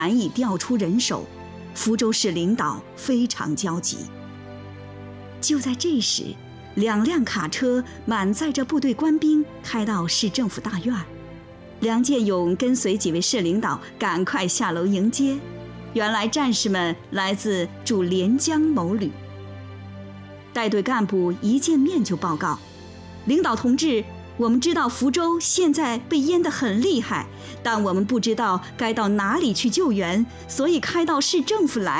难以调出人手，福州市领导非常焦急。就在这时，2辆卡车满载着部队官兵开到市政府大院。梁建勇跟随几位市领导赶快下楼迎接。原来战士们来自驻连江某旅。带队干部一见面就报告：领导同志，我们知道福州现在被淹得很厉害，但我们不知道该到哪里去救援，所以开到市政府来。